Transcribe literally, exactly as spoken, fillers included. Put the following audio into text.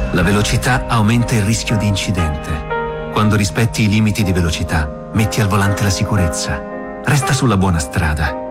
La velocità aumenta il rischio di incidente. Quando rispetti i limiti di velocità, metti al volante la sicurezza. Resta sulla buona strada.